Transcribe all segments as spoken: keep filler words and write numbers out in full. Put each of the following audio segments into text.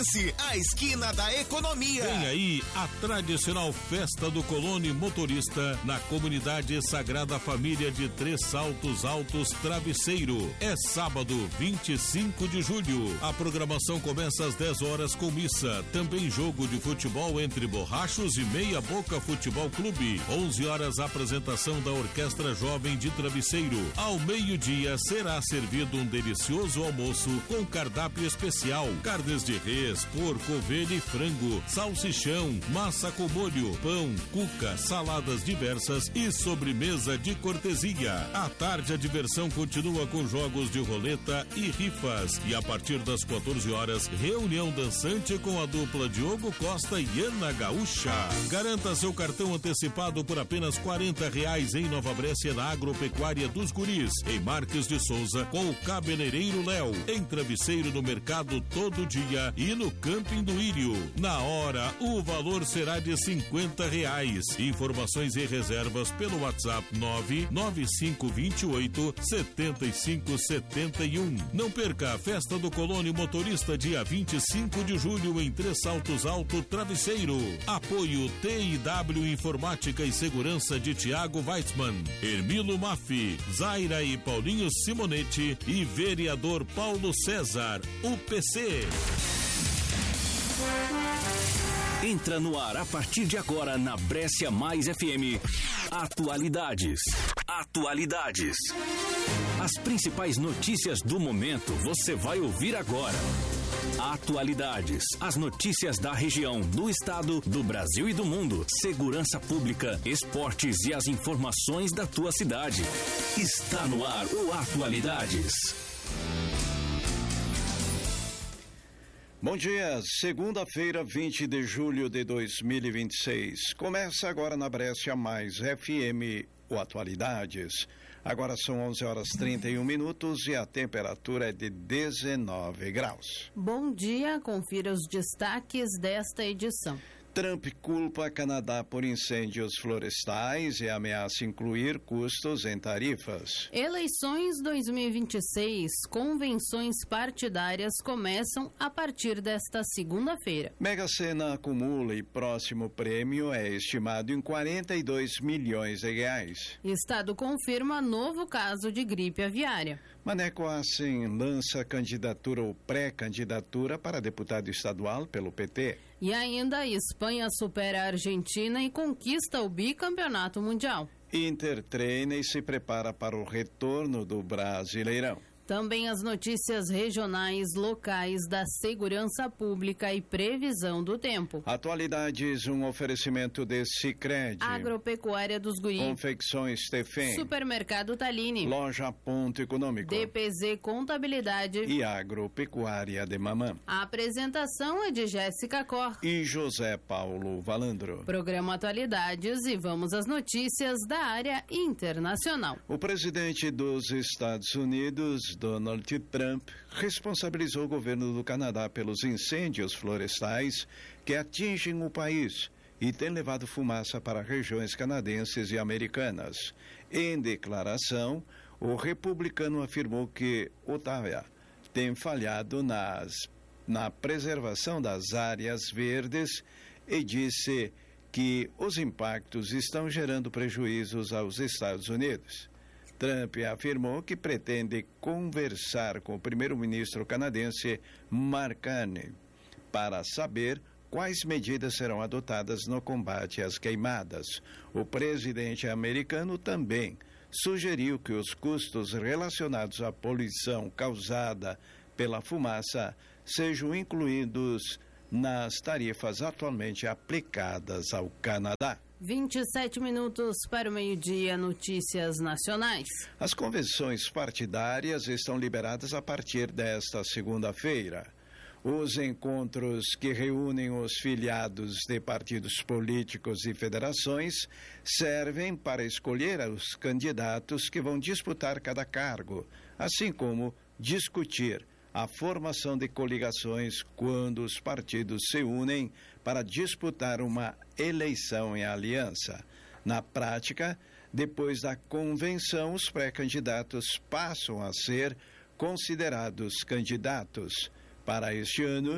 A esquina da economia. Vem aí a tradicional festa do colono motorista na comunidade Sagrada Família de Três Saltos Altos Travesseiro. É sábado, vinte e cinco de julho. A programação começa às dez horas com missa. Também jogo de futebol entre Borrachos e Meia Boca Futebol Clube. onze horas apresentação da Orquestra Jovem de Travesseiro. Ao meio-dia será servido um delicioso almoço com cardápio especial: carnes de res, porco, ovelha e frango, salsichão, massa com molho, pão, cuca, saladas diversas e sobremesa de cortesia. À tarde a diversão continua com jogos de roleta e rifas. E a partir das quatorze horas, reunião dançante com a dupla Diogo Costa e Ana Gaúcha. Garanta seu cartão antecipado por apenas quarenta reais em Nova Brécia, na Agropecuária dos Guris, em Marques de Souza, com o cabeleireiro Léo, em Travesseiro no Mercado todo dia e no Camping do Írio. Na hora, o valor será de cinquenta reais. Informações e reservas pelo WhatsApp nove nove cinco dois oito sete cinco sete um. Não perca a festa do Colônia Motorista dia vinte e cinco de julho em Três Saltos Alto Travesseiro. Apoio T I W Informática e Segurança de Tiago Weitzmann, Hermilo Maffi, Zaira e Paulinho Simonetti e vereador Paulo César, U P C. Entra no ar a partir de agora na Brescia Mais F M. Atualidades. Atualidades. As principais notícias do momento você vai ouvir agora. Atualidades. As notícias da região, do estado, do Brasil e do mundo. Segurança pública, esportes e as informações da tua cidade. Está no ar o Atualidades. Bom dia, segunda-feira, vinte de julho de dois mil e vinte e seis. Começa agora na Brescia Mais F M, o Atualidades. Agora são onze horas e trinta e um minutos e a temperatura é de dezenove graus. Bom dia, confira os destaques desta edição. Trump culpa Canadá por incêndios florestais e ameaça incluir custos em tarifas. Eleições dois mil e vinte e seis, convenções partidárias começam a partir desta segunda-feira. Mega Sena acumula e próximo prêmio é estimado em quarenta e dois milhões de reais. Estado confirma novo caso de gripe aviária. Maneco Assen lança candidatura ou pré-candidatura para deputado estadual pelo P T. E ainda a Espanha supera a Argentina e conquista o bicampeonato mundial. Inter treina e se prepara para o retorno do Brasileirão. Também as notícias regionais, locais da segurança pública e previsão do tempo. Atualidades, um oferecimento de Sicredi. Agropecuária dos Guris. Confecções Tefem. Supermercado Talini. Loja Ponto Econômico. D P Z Contabilidade. E Agropecuária de Mamã. A apresentação é de Jéssica Cor. E José Paulo Valandro. Programa Atualidades e vamos às notícias da área internacional. O presidente dos Estados Unidos, Donald Trump, responsabilizou o governo do Canadá pelos incêndios florestais que atingem o país e têm levado fumaça para regiões canadenses e americanas. Em declaração, o republicano afirmou que Ottawa tem falhado nas, na preservação das áreas verdes e disse que os impactos estão gerando prejuízos aos Estados Unidos. Trump afirmou que pretende conversar com o primeiro-ministro canadense Mark Carney para saber quais medidas serão adotadas no combate às queimadas. O presidente americano também sugeriu que os custos relacionados à poluição causada pela fumaça sejam incluídos nas tarifas atualmente aplicadas ao Canadá. vinte e sete minutos para o meio-dia, notícias nacionais. As convenções partidárias estão liberadas a partir desta segunda-feira. Os encontros que reúnem os filiados de partidos políticos e federações servem para escolher os candidatos que vão disputar cada cargo, assim como discutir a formação de coligações quando os partidos se unem para disputar uma eleição em aliança. Na prática, depois da convenção, os pré-candidatos passam a ser considerados candidatos. Para este ano,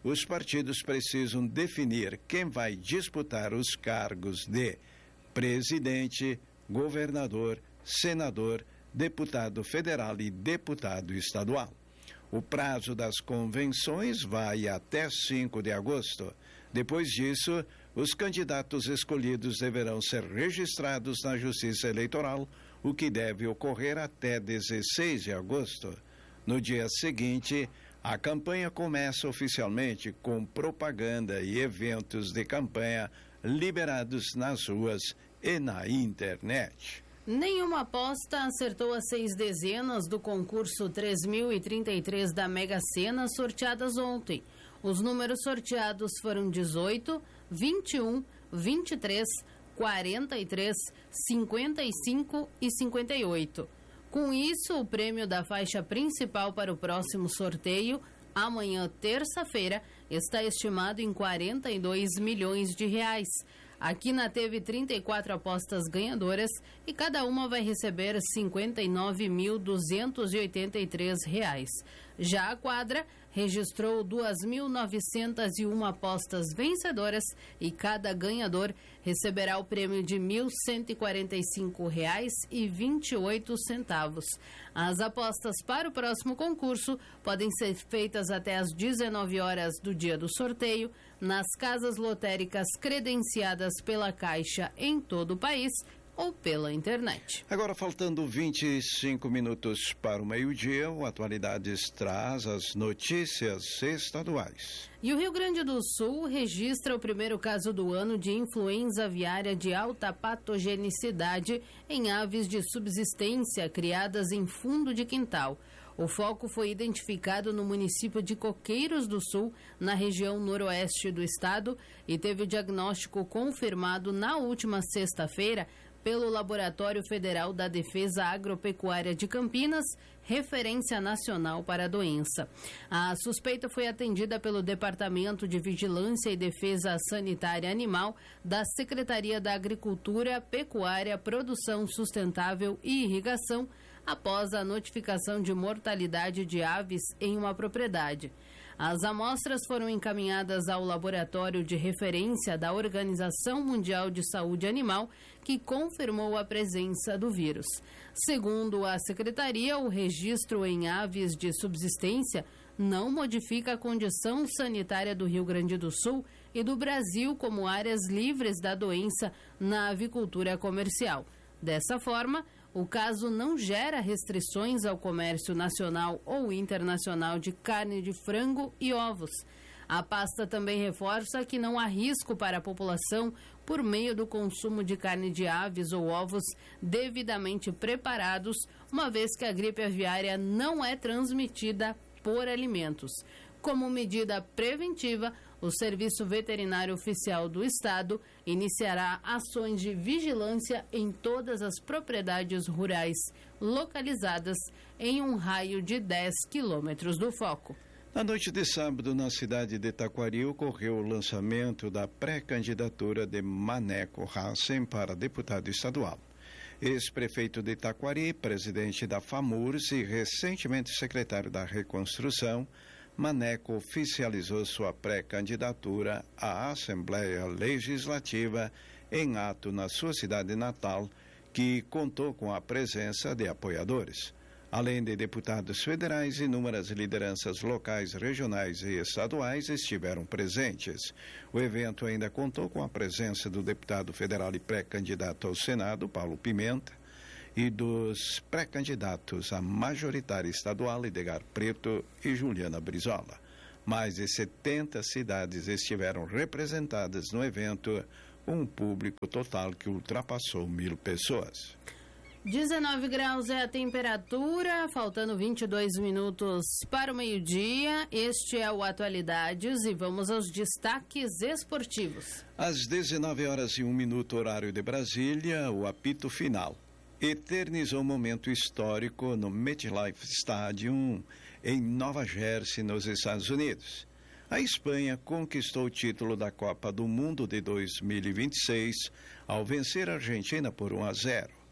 os partidos precisam definir quem vai disputar os cargos de presidente, governador, senador, deputado federal e deputado estadual. O prazo das convenções vai até cinco de agosto. Depois disso, os candidatos escolhidos deverão ser registrados na Justiça Eleitoral, o que deve ocorrer até dezesseis de agosto. No dia seguinte, a campanha começa oficialmente com propaganda e eventos de campanha liberados nas ruas e na internet. Nenhuma aposta acertou as seis dezenas do concurso três mil e trinta e três da Mega Sena sorteadas ontem. Os números sorteados foram dezoito, vinte e um, vinte e três, quarenta e três, cinquenta e cinco e cinquenta e oito. Com isso, o prêmio da faixa principal para o próximo sorteio, amanhã, terça-feira, está estimado em quarenta e dois milhões de reais. A Quina teve trinta e quatro apostas ganhadoras e cada uma vai receber cinquenta e nove mil duzentos e oitenta e três reais. Já a quadra registrou duas mil novecentas e uma apostas vencedoras e cada ganhador receberá o prêmio de mil cento e quarenta e cinco reais e vinte e oito centavos. As apostas para o próximo concurso podem ser feitas até às dezenove horas do dia do sorteio nas casas lotéricas credenciadas pela Caixa em todo o país ou pela internet. Agora, faltando vinte e cinco minutos para o meio-dia, o Atualidades traz as notícias estaduais. E o Rio Grande do Sul registra o primeiro caso do ano de influenza aviária de alta patogenicidade em aves de subsistência criadas em fundo de quintal. O foco foi identificado no município de Coqueiros do Sul, na região noroeste do estado, e teve o diagnóstico confirmado na última sexta-feira pelo Laboratório Federal da Defesa Agropecuária de Campinas, referência nacional para a doença. A suspeita foi atendida pelo Departamento de Vigilância e Defesa Sanitária Animal da Secretaria da Agricultura, Pecuária, Produção Sustentável e Irrigação, após a notificação de mortalidade de aves em uma propriedade. As amostras foram encaminhadas ao laboratório de referência da Organização Mundial de Saúde Animal, que confirmou a presença do vírus. Segundo a secretaria, o registro em aves de subsistência não modifica a condição sanitária do Rio Grande do Sul e do Brasil como áreas livres da doença na avicultura comercial. Dessa forma, o caso não gera restrições ao comércio nacional ou internacional de carne de frango e ovos. A pasta também reforça que não há risco para a população por meio do consumo de carne de aves ou ovos devidamente preparados, uma vez que a gripe aviária não é transmitida por alimentos. Como medida preventiva, o Serviço Veterinário Oficial do Estado iniciará ações de vigilância em todas as propriedades rurais localizadas em um raio de dez quilômetros do foco. Na noite de sábado, na cidade de Taquari, ocorreu o lançamento da pré-candidatura de Maneco Hassen para deputado estadual. Ex-prefeito de Taquari, presidente da FAMURS e recentemente secretário da Reconstrução, Maneco oficializou sua pré-candidatura à Assembleia Legislativa em ato na sua cidade natal, que contou com a presença de apoiadores. Além de deputados federais, inúmeras lideranças locais, regionais e estaduais estiveram presentes. O evento ainda contou com a presença do deputado federal e pré-candidato ao Senado, Paulo Pimenta, e dos pré-candidatos à majoritária estadual, Edgar Preto e Juliana Brizola. Mais de setenta cidades estiveram representadas no evento, com um público total que ultrapassou mil pessoas. dezenove graus é a temperatura, faltando vinte e dois minutos para o meio-dia. Este é o Atualidades e vamos aos destaques esportivos. Às dezenove horas e um minuto, horário de Brasília, o apito final eternizou um momento histórico no MetLife Stadium, em Nova Jersey, nos Estados Unidos. A Espanha conquistou o título da Copa do Mundo de dois mil e vinte e seis ao vencer a Argentina por um a zero.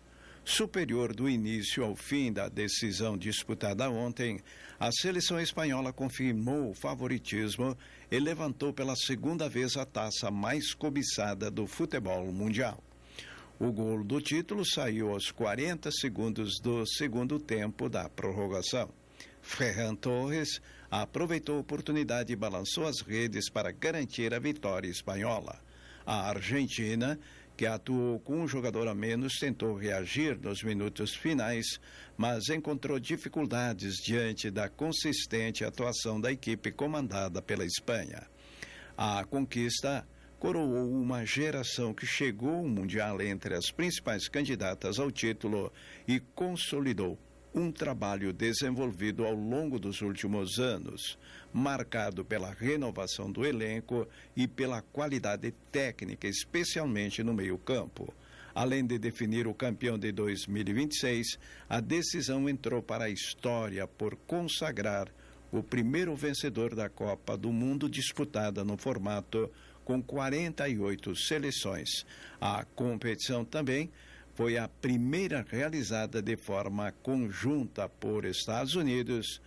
Superior do início ao fim da decisão disputada ontem, a seleção espanhola confirmou o favoritismo e levantou pela segunda vez a taça mais cobiçada do futebol mundial. O gol do título saiu aos quarenta segundos do segundo tempo da prorrogação. Ferran Torres aproveitou a oportunidade e balançou as redes para garantir a vitória espanhola. A Argentina, que atuou com um jogador a menos, tentou reagir nos minutos finais, mas encontrou dificuldades diante da consistente atuação da equipe comandada pela Espanha. A conquista coroou uma geração que chegou ao Mundial entre as principais candidatas ao título e consolidou um trabalho desenvolvido ao longo dos últimos anos, marcado pela renovação do elenco e pela qualidade técnica, especialmente no meio-campo. Além de definir o campeão de dois mil e vinte e seis, a decisão entrou para a história por consagrar o primeiro vencedor da Copa do Mundo disputada no formato com quarenta e oito seleções. A competição também foi a primeira realizada de forma conjunta por Estados Unidos,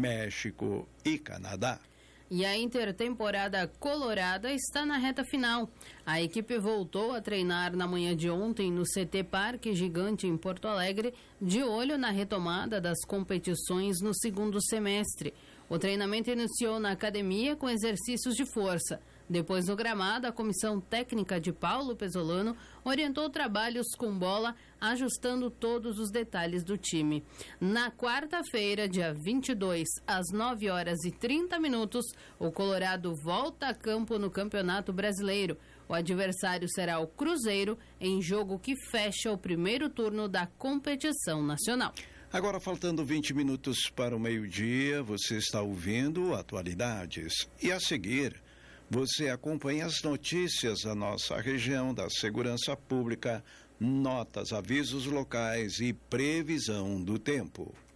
México e Canadá. E a intertemporada colorada está na reta final. A equipe voltou a treinar na manhã de ontem no C T Parque Gigante em Porto Alegre, de olho na retomada das competições no segundo semestre. O treinamento iniciou na academia com exercícios de força. Depois, no gramado, a comissão técnica de Paulo Pesolano orientou trabalhos com bola, ajustando todos os detalhes do time. Na quarta-feira, dia vinte e dois, às nove horas e trinta minutos, o Colorado volta a campo no Campeonato Brasileiro. O adversário será o Cruzeiro, em jogo que fecha o primeiro turno da competição nacional. Agora, faltando vinte minutos para o meio-dia, você está ouvindo Atualidades. E a seguir, você acompanha as notícias da nossa região, da segurança pública, notas, avisos locais e previsão do tempo.